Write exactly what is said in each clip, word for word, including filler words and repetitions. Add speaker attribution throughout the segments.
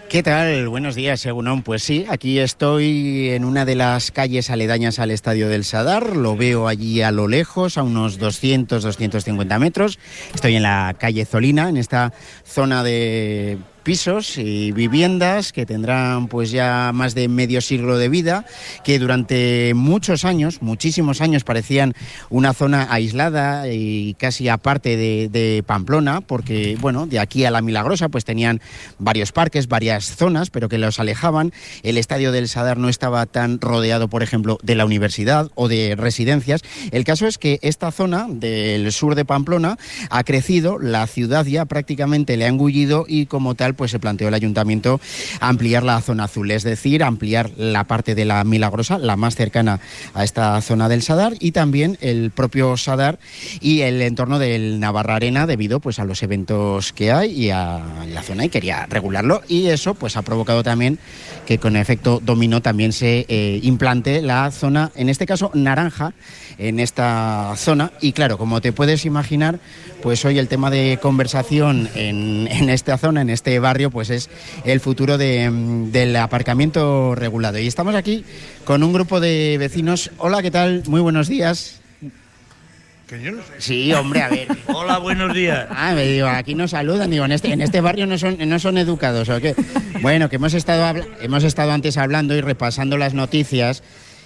Speaker 1: ¿Qué tal? Buenos días, Egunon. Pues sí, aquí estoy en una de las calles aledañas al Estadio del Sadar. Lo veo allí a lo lejos, a unos doscientos, doscientos cincuenta metros. Estoy en la calle Zolina, en esta zona de pisos y viviendas que tendrán pues ya más de medio siglo de vida, que durante muchos años, muchísimos años, parecían una zona aislada y casi aparte de, de Pamplona, porque bueno, de aquí a la Milagrosa pues tenían varios parques, varias zonas, pero que los alejaban. El Estadio del Sadar no estaba tan rodeado, por ejemplo, de la universidad o de residencias. El caso es que esta zona del sur de Pamplona ha crecido, la ciudad ya prácticamente le ha engullido y como tal pues se planteó el ayuntamiento ampliar la zona azul, es decir, ampliar la parte de la Milagrosa, la más cercana a esta zona del Sadar, y también el propio Sadar y el entorno del Navarra Arena, debido pues a los eventos que hay y a la zona, y quería regularlo, y eso pues ha provocado también que con efecto dominó también se eh, implante la zona, en este caso naranja, en esta zona. Y claro, como te puedes imaginar, pues hoy el tema de conversación en, en esta zona, en este barrio, pues es el futuro de, del aparcamiento regulado. Y estamos aquí con un grupo de vecinos. Hola, ¿qué tal? Muy buenos días.
Speaker 2: ¿Que yo no sé?
Speaker 1: Sí, hombre, a ver.
Speaker 2: Hola, buenos días.
Speaker 1: Ah, me digo, aquí nos saludan, digo, en este, en este barrio no son, no son educados, ¿o qué? Bueno, que hemos estado, habla- hemos estado antes hablando y repasando las noticias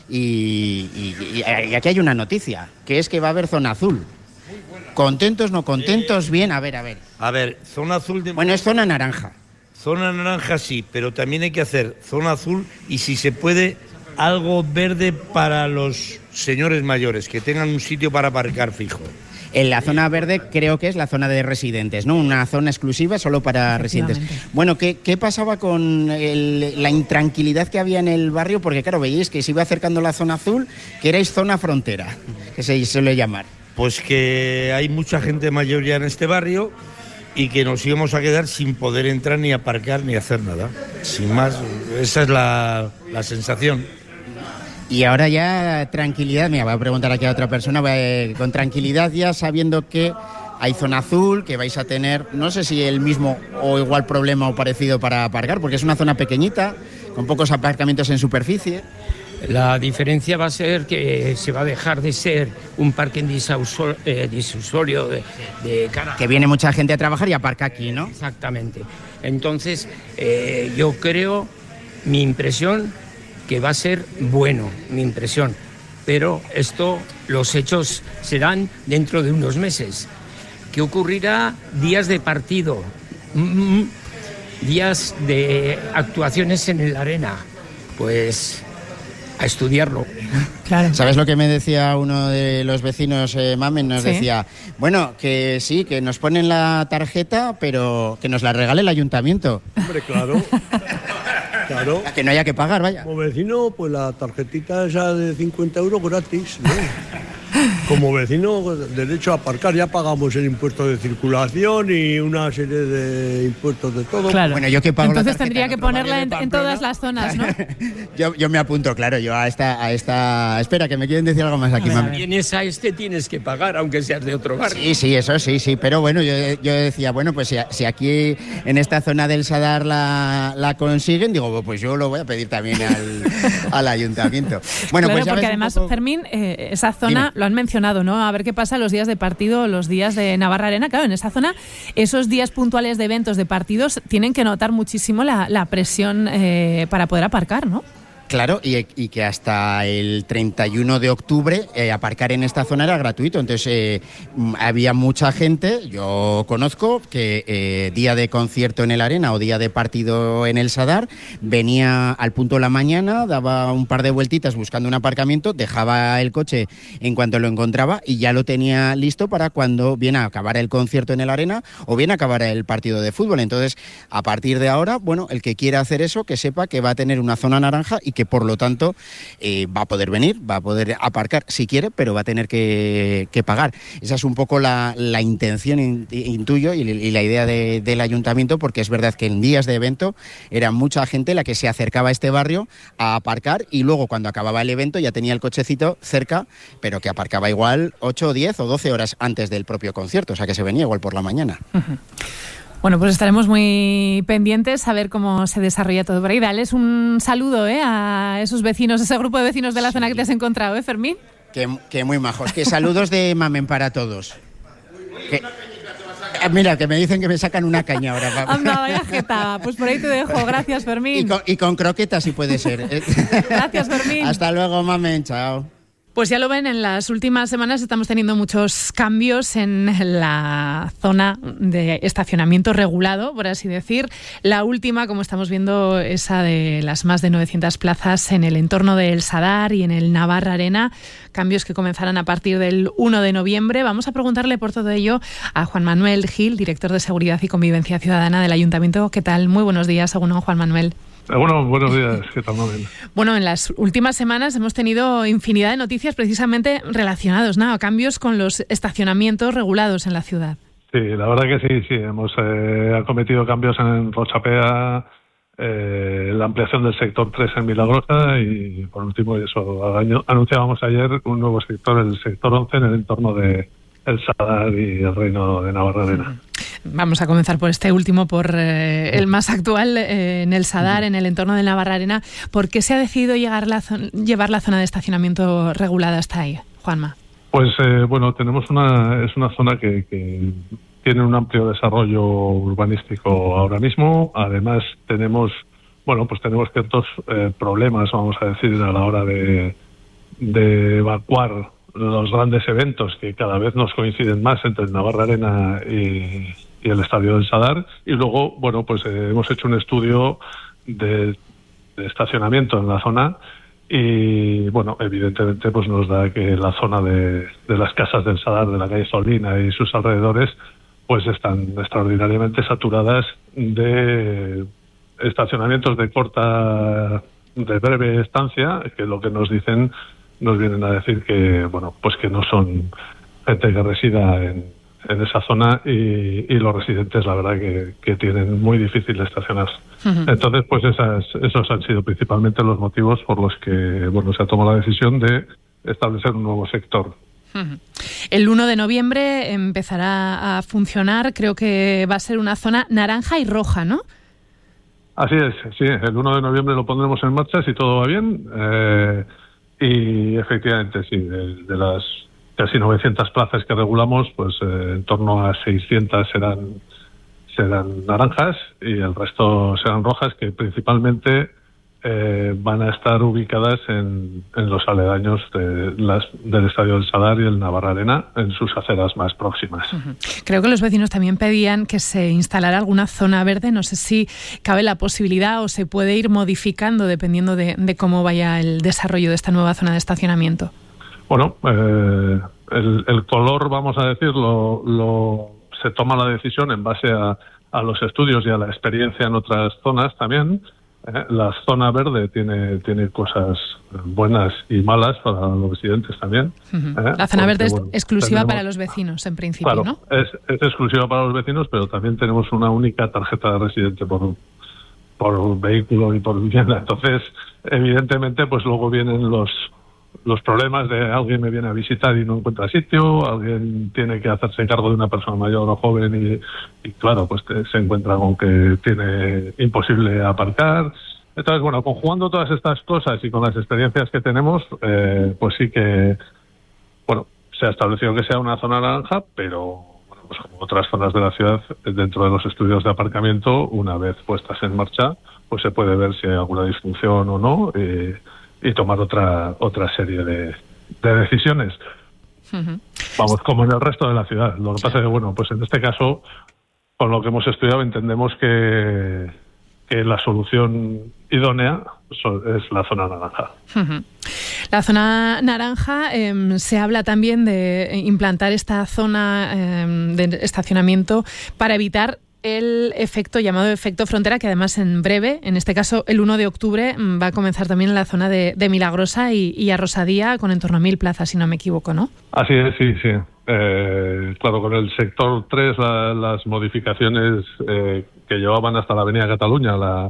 Speaker 1: y, y, y, y aquí hay una noticia, que es que va a haber zona azul. ¿Contentos, no contentos? Bien, a ver, a ver.
Speaker 2: A ver, zona azul de...
Speaker 1: Bueno, es zona naranja.
Speaker 2: Zona naranja sí, pero también hay que hacer zona azul y, si se puede, algo verde para los señores mayores, que tengan un sitio para aparcar fijo.
Speaker 1: En la zona verde creo que es la zona de residentes, ¿no? Una zona exclusiva solo para residentes. Bueno, ¿qué, qué pasaba con el, la intranquilidad que había en el barrio? Porque claro, veíais que se iba acercando la zona azul, que erais zona frontera, que se suele llamar.
Speaker 2: Pues que hay mucha gente mayor ya en este barrio y que nos íbamos a quedar sin poder entrar ni aparcar ni hacer nada. Sin más, esa es la, la sensación.
Speaker 1: Y ahora ya tranquilidad, mira, voy a preguntar aquí a otra persona, voy a- con tranquilidad ya sabiendo que hay zona azul, que vais a tener, no sé si el mismo o igual problema o parecido para aparcar, porque es una zona pequeñita, con pocos aparcamientos en superficie.
Speaker 3: La diferencia va a ser que se va a dejar de ser un parking disuaso- eh, disusorio de, de cara...
Speaker 1: Que viene mucha gente a trabajar y aparca aquí, ¿no?
Speaker 3: Exactamente. Entonces, eh, yo creo, mi impresión, que va a ser bueno, mi impresión. Pero esto, los hechos serán dentro de unos meses. ¿Qué ocurrirá? Días de partido, mm, días de actuaciones en el Arena. Pues a estudiarlo.
Speaker 4: Claro.
Speaker 1: ¿Sabes lo que me decía uno de los vecinos, eh, Mamen? Nos
Speaker 4: Sí.
Speaker 1: decía, bueno, que sí, que nos ponen la tarjeta, pero que nos la regale el ayuntamiento.
Speaker 5: Hombre, claro. Claro.
Speaker 1: Que no haya que pagar, vaya.
Speaker 5: Como vecino, pues la tarjetita esa de cincuenta euros gratis, ¿no? Como vecino, derecho a aparcar, ya pagamos el impuesto de circulación y una serie de impuestos de todo.
Speaker 4: Claro.
Speaker 1: Bueno, yo que pago la
Speaker 4: Entonces
Speaker 1: tarjeta
Speaker 4: tendría
Speaker 1: en
Speaker 4: que
Speaker 1: otro barrio
Speaker 4: ponerla
Speaker 1: de
Speaker 4: en, en
Speaker 1: Pamplona.
Speaker 4: todas las zonas, ¿no?
Speaker 1: yo, yo me apunto, claro, yo a esta, a esta... Espera, que me quieren decir algo más aquí,
Speaker 4: A ver, a
Speaker 1: Mamen.
Speaker 4: ver.
Speaker 3: Vienes a este, tienes que pagar, aunque seas de otro barrio.
Speaker 1: Sí, sí, eso sí, sí, pero bueno, yo, yo decía, bueno, pues si, si aquí en esta zona del Sadar la, la consiguen, digo, pues yo lo voy a pedir también al, al ayuntamiento. Bueno,
Speaker 4: claro,
Speaker 1: pues ya
Speaker 4: porque
Speaker 1: ves un
Speaker 4: además,
Speaker 1: poco-
Speaker 4: Fermín, eh, esa zona,
Speaker 1: Dime.
Speaker 4: lo han mencionado, ¿no? A ver qué pasa los días de partido, los días de Navarra Arena. Claro, en esa zona, esos días puntuales de eventos, de partidos, tienen que notar muchísimo la, la presión eh, para poder aparcar, ¿no?
Speaker 1: Claro, y, y que hasta el treinta y uno de octubre eh, aparcar en esta zona era gratuito. Entonces eh, mm, había mucha gente, yo conozco, que eh, día de concierto en el Arena o día de partido en el Sadar, venía al punto de la mañana, daba un par de vueltitas buscando un aparcamiento, dejaba el coche en cuanto lo encontraba y ya lo tenía listo para cuando viene a acabar el concierto en el Arena o viene a acabar el partido de fútbol. Entonces, a partir de ahora, bueno, el que quiera hacer eso, que sepa que va a tener una zona naranja y que por lo tanto eh, va a poder venir, va a poder aparcar si quiere, pero va a tener que, que pagar. Esa es un poco la, la intención, in- intuyo, y, y la idea de- del ayuntamiento, porque es verdad que en días de evento era mucha gente la que se acercaba a este barrio a aparcar y luego cuando acababa el evento ya tenía el cochecito cerca, pero que aparcaba igual ocho, diez o doce horas antes del propio concierto, o sea que se venía igual por la mañana.
Speaker 4: Bueno, pues estaremos muy pendientes a ver cómo se desarrolla todo por ahí. Dales un saludo ¿eh? a esos vecinos, ese grupo de vecinos de la sí. zona que te has encontrado, ¿eh, Fermín?
Speaker 1: Que, que muy majos. Que saludos de Mamen para todos. Que, mira, que me dicen que me sacan una caña ahora.
Speaker 4: Anda, vaya jeta. Pues por ahí te dejo. Gracias, Fermín.
Speaker 1: Y con, y con croquetas, si puede ser.
Speaker 4: Gracias, Fermín.
Speaker 1: Hasta luego, Mamen. Chao.
Speaker 4: Pues ya lo ven, en las últimas semanas estamos teniendo muchos cambios en la zona de estacionamiento regulado, por así decir. La última, como estamos viendo, esa de las más de novecientas plazas en el entorno del Sadar y en el Navarra Arena. Cambios que comenzarán a partir del uno de noviembre. Vamos a preguntarle por todo ello a Juan Manuel Gil, director de Seguridad y Convivencia Ciudadana del Ayuntamiento. ¿Qué tal? Muy buenos días, según Juan Manuel.
Speaker 6: Bueno, buenos días. ¿Qué tal, Mabel?
Speaker 4: Bueno, en las últimas semanas hemos tenido infinidad de noticias precisamente relacionados, ¿no?, a cambios con los estacionamientos regulados en la ciudad.
Speaker 6: Sí, la verdad que sí, sí. Hemos eh, acometido cambios en Rochapea, eh, la ampliación del sector tres en Milagrosa y, por último, eso anunciábamos ayer un nuevo sector, el sector once, en el entorno de el Sadar y el Reino de Navarra Arena.
Speaker 4: Vamos a comenzar por este último, por eh, el más actual, eh, en el Sadar, en el entorno de Navarra Arena. ¿Por qué se ha decidido llegar la zon- llevar la zona de estacionamiento regulada hasta ahí, Juanma?
Speaker 6: Pues eh, bueno, tenemos una es una zona que, que tiene un amplio desarrollo urbanístico ahora mismo. Además tenemos bueno pues tenemos ciertos eh, problemas, vamos a decir, a la hora de, de evacuar los grandes eventos que cada vez nos coinciden más entre el Navarra Arena y, y el Estadio del Sadar. Y luego, bueno, pues eh, hemos hecho un estudio de, de estacionamiento en la zona y, bueno, evidentemente pues nos da que la zona de, de las casas del Sadar, de la calle Solina y sus alrededores, pues están extraordinariamente saturadas de estacionamientos de corta, de breve estancia, que lo que nos dicen nos vienen a decir que, bueno, pues que no son gente que resida en, en esa zona y, y los residentes, la verdad, que, que tienen muy difícil estacionarse. Uh-huh. Entonces, pues esas, esos han sido principalmente los motivos por los que, bueno, se ha tomado la decisión de establecer un nuevo sector.
Speaker 4: Uh-huh. El uno de noviembre empezará a funcionar, creo que va a ser una zona naranja y roja, ¿no?
Speaker 6: Así es, sí, el uno de noviembre lo pondremos en marcha si todo va bien. Eh, Y efectivamente, sí, de, de las casi novecientas plazas que regulamos, pues eh, en torno a seiscientas serán serán naranjas y el resto serán rojas, que principalmente eh, van a estar ubicadas en, en los aledaños de las, del Estadio del Sadar y el Navarra Arena, en sus aceras más próximas.
Speaker 4: Uh-huh. Creo que los vecinos también pedían que se instalara alguna zona verde. No sé si cabe la posibilidad o se puede ir modificando dependiendo de, de cómo vaya el desarrollo de esta nueva zona de estacionamiento.
Speaker 6: Bueno, eh, el, el color, vamos a decir, lo, lo, se toma la decisión en base a, a los estudios y a la experiencia en otras zonas también. Eh, la zona verde tiene tiene cosas buenas y malas para los residentes también.
Speaker 4: Uh-huh. eh, la zona porque, verde es bueno, exclusiva tenemos, para los vecinos, en principio,
Speaker 6: claro,
Speaker 4: ¿no?
Speaker 6: Es, es exclusiva para los vecinos, pero también tenemos una única tarjeta de residente por, por vehículo y por vivienda. Entonces, evidentemente, pues luego vienen los los problemas de alguien me viene a visitar y no encuentra sitio, alguien tiene que hacerse cargo de una persona mayor o joven y, y claro, pues te, se encuentra con que tiene imposible aparcar. Entonces, bueno, conjugando todas estas cosas y con las experiencias que tenemos, eh, pues sí que, bueno, se ha establecido que sea una zona naranja, pero bueno, pues como otras zonas de la ciudad, dentro de los estudios de aparcamiento, una vez puestas en marcha, pues se puede ver si hay alguna disfunción o no, y, y tomar otra otra serie de, de decisiones. Uh-huh. Vamos, como en el resto de la ciudad. Lo que sí. pasa es que, bueno, pues en este caso, con lo que hemos estudiado, entendemos que, que la solución idónea es la zona naranja.
Speaker 4: Uh-huh. La zona naranja, eh, se habla también de implantar esta zona eh, de estacionamiento para evitar el efecto llamado efecto frontera, que además en breve, en este caso el uno de octubre, va a comenzar también en la zona de, de Milagrosa y, y Arrosadía, con en torno a mil plazas, si no me equivoco, ¿no?
Speaker 6: Así es, sí, sí. Eh, claro, con el sector tres, la, las modificaciones eh, que llevaban hasta la Avenida Cataluña, la,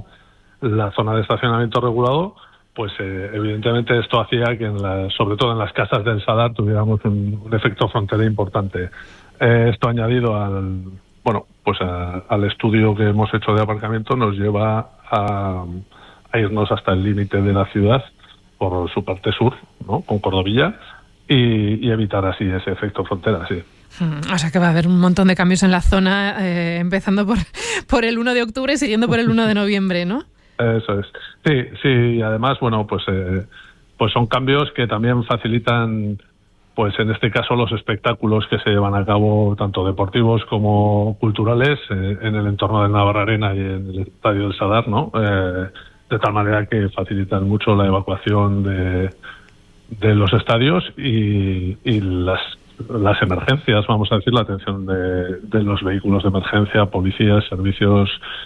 Speaker 6: la zona de estacionamiento regulado, pues eh, evidentemente esto hacía que, en la, sobre todo en las casas del Sadar, tuviéramos un, un efecto frontera importante. Eh, esto añadido al bueno, pues a, al estudio que hemos hecho de aparcamiento nos lleva a, a irnos hasta el límite de la ciudad por su parte sur, ¿no? Con Cordovilla, y, y evitar así ese efecto frontera, sí.
Speaker 4: O sea que va a haber un montón de cambios en la zona, eh, empezando por, por el uno de octubre y siguiendo por el uno de noviembre, ¿no?
Speaker 6: Eso es. Sí, sí, y además, bueno, pues, eh, pues son cambios que también facilitan, pues en este caso, los espectáculos que se llevan a cabo, tanto deportivos como culturales, eh, en el entorno del Navarrarena y en el Estadio del Sadar, ¿no? Eh, de tal manera que facilitan mucho la evacuación de, de los estadios y, y las las emergencias, vamos a decir, la atención de, de los vehículos de emergencia, policías, servicios,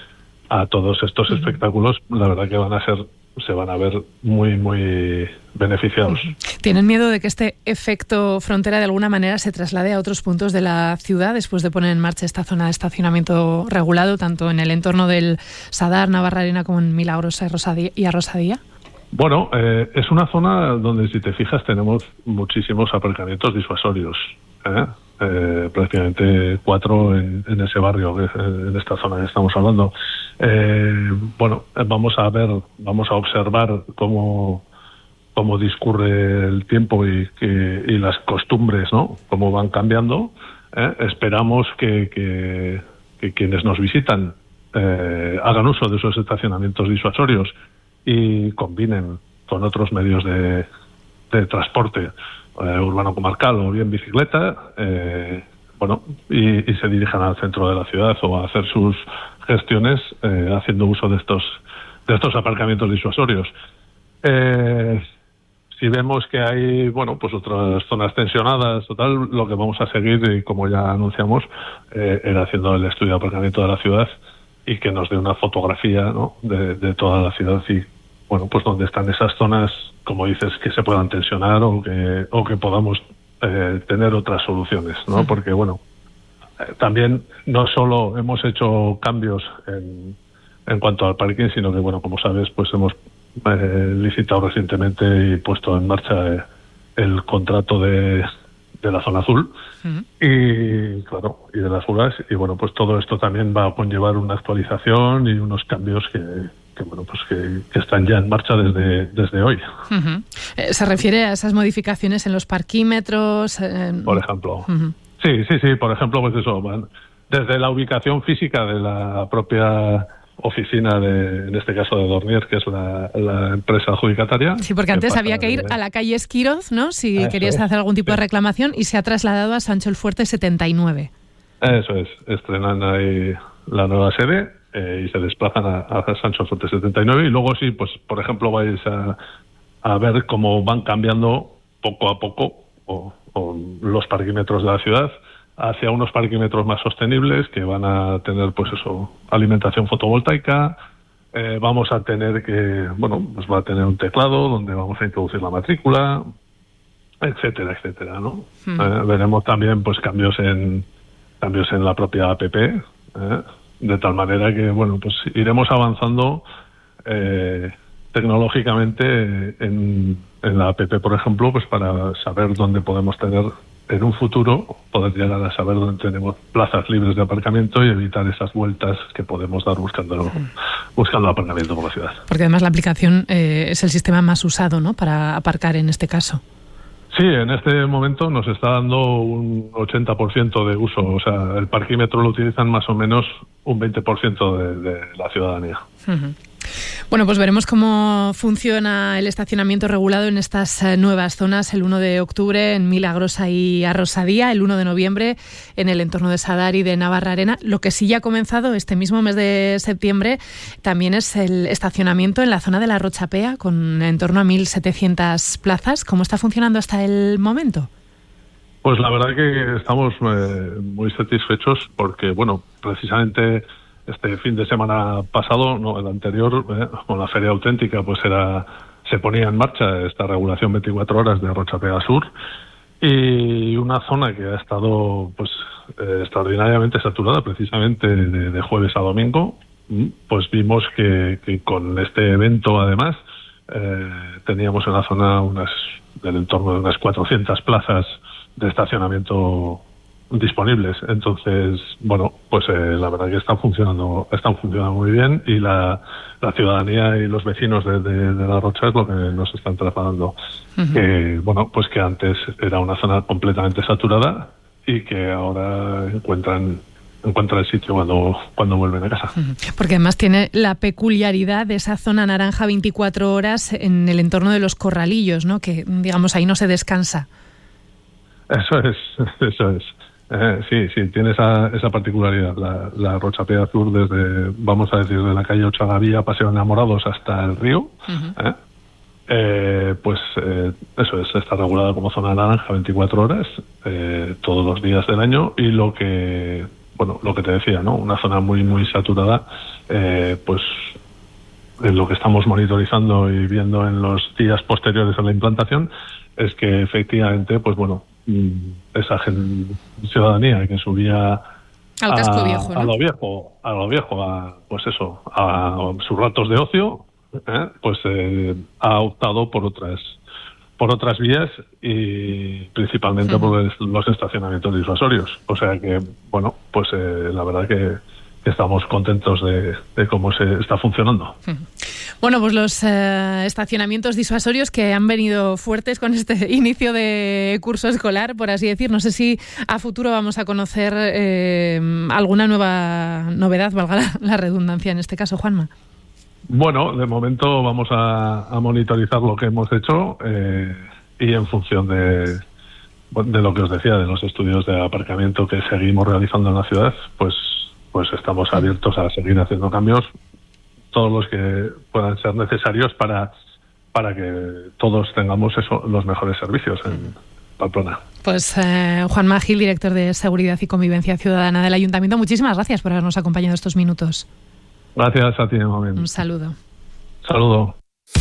Speaker 6: a todos estos uh-huh. espectáculos, la verdad que van a ser, se van a ver muy, muy beneficiados. Uh-huh.
Speaker 4: ¿Tienen miedo de que este efecto frontera de alguna manera se traslade a otros puntos de la ciudad después de poner en marcha esta zona de estacionamiento regulado, tanto en el entorno del Sadar, Navarrarena, como en Milagrosa y, Rosadía, y Arrosadía?
Speaker 6: Bueno, eh, es una zona donde, si te fijas, tenemos muchísimos aparcamientos disuasorios, ¿eh? Eh, prácticamente cuatro en, en ese barrio, en esta zona que estamos hablando. Eh, bueno, vamos a ver, vamos a observar cómo, cómo discurre el tiempo y, que, y las costumbres, ¿no? Cómo van cambiando. ¿eh? Esperamos que, que, que quienes nos visitan eh, hagan uso de esos estacionamientos disuasorios y combinen con otros medios de, de transporte eh, urbano comarcal o bien bicicleta, eh, bueno, y, y se dirijan al centro de la ciudad o a hacer sus gestiones eh, haciendo uso de estos de estos aparcamientos disuasorios. Eh, si vemos que hay, bueno, pues otras zonas tensionadas o tal, lo que vamos a seguir, y como ya anunciamos, eh, era haciendo el estudio de aparcamiento de la ciudad y que nos dé una fotografía, ¿no? de, de toda la ciudad y, bueno, pues donde están esas zonas, como dices, que se puedan tensionar o que o que podamos eh, tener otras soluciones, ¿no? Sí. Porque, bueno, eh, también no solo hemos hecho cambios en, en cuanto al parking, sino que, bueno, como sabes, pues hemos eh, licitado recientemente y puesto en marcha eh, el contrato de, de la zona azul uh-huh. y, claro, y de las fugas. Y, bueno, pues todo esto también va a conllevar una actualización y unos cambios que... que bueno, pues que, que están ya en marcha desde, desde hoy.
Speaker 4: Uh-huh. ¿Se refiere a esas modificaciones en los parquímetros? En...
Speaker 6: Por ejemplo.
Speaker 4: Uh-huh.
Speaker 6: Sí, sí, sí, por ejemplo, pues eso, van desde la ubicación física de la propia oficina, de, en este caso de Dornier, que es la, la empresa adjudicataria.
Speaker 4: Sí, porque antes había que ir a la calle Esquiroz, ¿no? Si eso querías hacer algún tipo sí. de reclamación, y se ha trasladado a Sancho el Fuerte setenta y nueve.
Speaker 6: Eso es, estrenan ahí la nueva sede eh, y se desplazan a, a Sancho el Fuerte setenta y nueve, y luego sí, pues por ejemplo vais a, a ver cómo van cambiando poco a poco o, o los parquímetros de la ciudad hacia unos parquímetros más sostenibles que van a tener, pues eso, alimentación fotovoltaica. Eh, vamos a tener que, bueno, pues va a tener un teclado donde vamos a introducir la matrícula, etcétera, etcétera, ¿no? Hmm. Eh, veremos también, pues, cambios en cambios en la propia app, eh, de tal manera que, bueno, pues iremos avanzando eh, tecnológicamente en, en la app, por ejemplo, pues para saber dónde podemos tener en un futuro, poder llegar a saber dónde tenemos plazas libres de aparcamiento y evitar esas vueltas que podemos dar buscando buscando aparcamiento por la ciudad.
Speaker 4: Porque además la aplicación eh, es el sistema más usado, ¿no?, para aparcar en este caso.
Speaker 6: Sí, en este momento nos está dando un ochenta por ciento de uso. O sea, el parquímetro lo utilizan más o menos un veinte por ciento de, de la ciudadanía.
Speaker 4: Uh-huh. Bueno, pues veremos cómo funciona el estacionamiento regulado en estas nuevas zonas el uno de octubre en Milagrosa y Arrosadía, el uno de noviembre en el entorno de Sadar y de Navarrarena. Lo que sí ya ha comenzado este mismo mes de septiembre también es el estacionamiento en la zona de la Rochapea, con en torno a mil setecientas plazas. ¿Cómo está funcionando hasta el momento?
Speaker 6: Pues la verdad que estamos eh, muy satisfechos porque, bueno, precisamente este fin de semana pasado, no, el anterior, eh, con la Feria Auténtica, pues era se ponía en marcha esta regulación veinticuatro horas de Rochapea Sur, y una zona que ha estado pues eh, extraordinariamente saturada precisamente de, de jueves a domingo. Pues vimos que, que con este evento además eh, teníamos en la zona unas del entorno de unas cuatrocientas plazas de estacionamiento disponibles. Entonces, bueno, pues eh, la verdad que están funcionando, están funcionando muy bien, y la, la ciudadanía y los vecinos de, de, de La Rocha es lo que nos están trasladando. Uh-huh. Que, bueno, pues que antes era una zona completamente saturada y que ahora encuentran encuentran el sitio cuando, cuando vuelven a casa.
Speaker 4: Porque además tiene la peculiaridad de esa zona naranja veinticuatro horas en el entorno de los Corralillos, ¿no? Que, digamos, ahí no se descansa.
Speaker 6: Eso es, eso es. Eh, sí, sí, tiene esa, esa particularidad. La, la Rocha Pea Sur, desde, vamos a decir, de la calle Ochagavía, Paseo Enamorados, hasta el río, uh-huh. ¿eh? Eh, pues eh, eso es, está regulada como zona naranja veinticuatro horas, eh, todos los días del año, y lo que... Bueno, lo que te decía, ¿no? Una zona muy, muy saturada, eh, pues en lo que estamos monitorizando y viendo en los días posteriores a la implantación es que efectivamente, pues bueno, esa gen- ciudadanía que subía
Speaker 4: al casco viejo, ¿no?
Speaker 6: a lo viejo, a lo viejo, a, pues eso, a sus ratos de ocio, ¿eh? pues eh, ha optado por otras por otras vías, y principalmente uh-huh. por los estacionamientos disuasorios. O sea que, bueno, pues eh, la verdad que, que estamos contentos de, de cómo se está funcionando.
Speaker 4: Uh-huh. Bueno, pues los eh, estacionamientos disuasorios que han venido fuertes con este inicio de curso escolar, por así decir. No sé si a futuro vamos a conocer eh, alguna nueva novedad, valga la, la redundancia en este caso, Juanma.
Speaker 6: Bueno, de momento vamos a, a monitorizar lo que hemos hecho eh, y en función de, de lo que os decía, de los estudios de aparcamiento que seguimos realizando en la ciudad, pues, pues estamos abiertos a seguir haciendo cambios, todos los que puedan ser necesarios para, para que todos tengamos eso, los mejores servicios en Pamplona.
Speaker 4: Pues eh, Juanma Gil, director de Seguridad y Convivencia Ciudadana del Ayuntamiento, muchísimas gracias por habernos acompañado estos minutos.
Speaker 6: Gracias a ti, Mami.
Speaker 4: Un saludo.
Speaker 6: Saludo.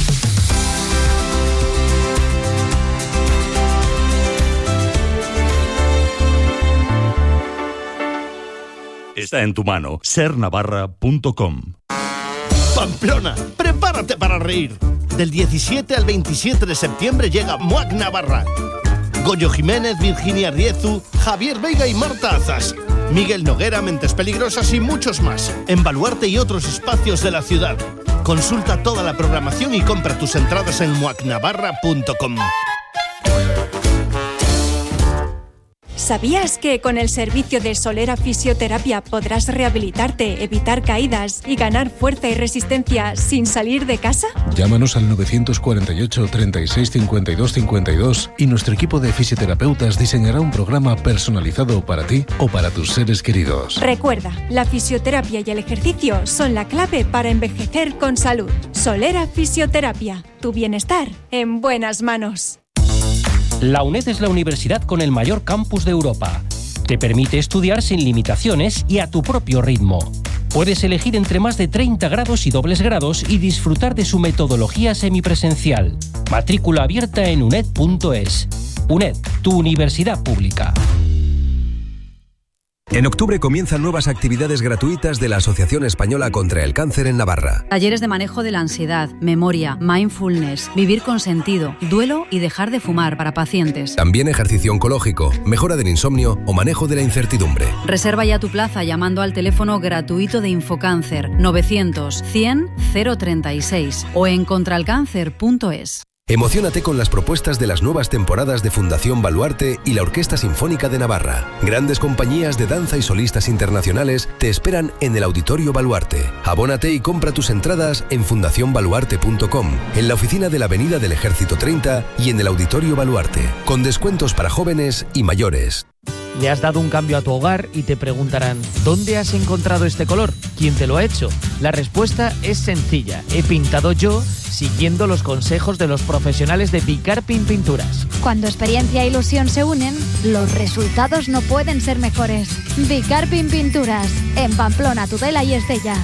Speaker 7: Está en tu mano, ser navarra punto com.
Speaker 8: Pamplona, prepárate para reír. Del diecisiete al veintisiete de septiembre llega M U A C Navarra. Goyo Jiménez, Virginia Riezu, Javier Veiga y Marta Azas. Miguel Noguera, Mentes Peligrosas y muchos más. En Baluarte y otros espacios de la ciudad. Consulta toda la programación y compra tus entradas en M U A C navarra punto com.
Speaker 9: ¿Sabías que con el servicio de Solera Fisioterapia podrás rehabilitarte, evitar caídas y ganar fuerza y resistencia sin salir de casa?
Speaker 10: Llámanos al nueve cuatro ocho, treinta y seis, cincuenta y dos, cincuenta y dos y nuestro equipo de fisioterapeutas diseñará un programa personalizado para ti o para tus seres queridos.
Speaker 9: Recuerda, la fisioterapia y el ejercicio son la clave para envejecer con salud. Solera Fisioterapia, tu bienestar en buenas manos.
Speaker 11: La UNED es la universidad con el mayor campus de Europa. Te permite estudiar sin limitaciones y a tu propio ritmo. Puedes elegir entre más de treinta grados y dobles grados y disfrutar de su metodología semipresencial. Matrícula abierta en uned punto es. UNED, tu universidad pública.
Speaker 12: En octubre comienzan nuevas actividades gratuitas de la Asociación Española contra el Cáncer en Navarra.
Speaker 13: Talleres de manejo de la ansiedad, memoria, mindfulness, vivir con sentido, duelo y dejar de fumar para pacientes.
Speaker 12: También ejercicio oncológico, mejora del insomnio o manejo de la incertidumbre.
Speaker 13: Reserva ya tu plaza llamando al teléfono gratuito de Infocáncer novecientos, cien, cero treinta y seis o en contralcáncer punto es.
Speaker 12: Emociónate con las propuestas de las nuevas temporadas de Fundación Baluarte y la Orquesta Sinfónica de Navarra. Grandes compañías de danza y solistas internacionales te esperan en el Auditorio Baluarte. Abónate y compra tus entradas en fundación baluarte punto com, en la oficina de la Avenida del Ejército treinta y en el Auditorio Baluarte, con descuentos para jóvenes y mayores.
Speaker 14: Le has dado un cambio a tu hogar y te preguntarán, ¿dónde has encontrado este color? ¿Quién te lo ha hecho? La respuesta es sencilla. He pintado yo siguiendo los consejos de los profesionales de Bicarpin Pinturas.
Speaker 15: Cuando experiencia e ilusión se unen, los resultados no pueden ser mejores. Bicarpin Pinturas, en Pamplona, Tudela y Estella.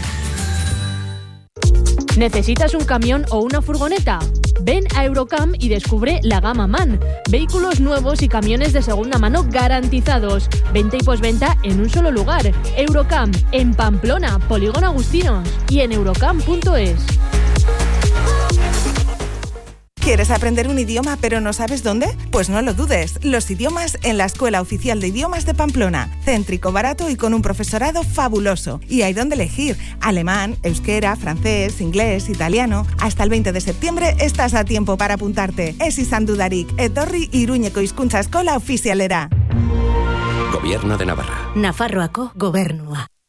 Speaker 16: ¿Necesitas un camión o una furgoneta? Ven a Eurocam y descubre la gama MAN. Vehículos nuevos y camiones de segunda mano garantizados. Venta y posventa en un solo lugar. Eurocam, en Pamplona, Polígono Agustinos y en eurocam punto es.
Speaker 17: ¿Quieres aprender un idioma pero no sabes dónde? Pues no lo dudes. Los idiomas en la Escuela Oficial de Idiomas de Pamplona. Céntrico, barato y con un profesorado fabuloso. Y hay donde elegir. Alemán, euskera, francés, inglés, italiano. Hasta el veinte de septiembre estás a tiempo para apuntarte. Ez izan dudarik. Etorri Iruñeko hizkuntza eskola ofizialera.
Speaker 18: Gobierno de Navarra.
Speaker 19: Nafarroako gobernua.